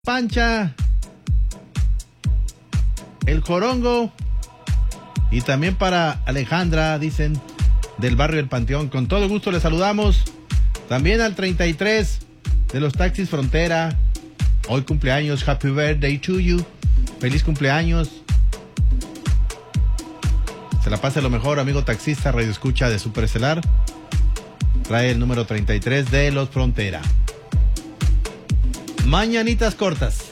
Pancha, el Jorongo y también para Alejandra, dicen, del barrio El Panteón. Con todo gusto les saludamos. También al 33 de los Taxis Frontera. Hoy cumpleaños, happy birthday to you. Feliz cumpleaños. Se la pase lo mejor, amigo taxista, radio escucha de Superestelar. Trae el número 33 de los Frontera. Mañanitas cortas.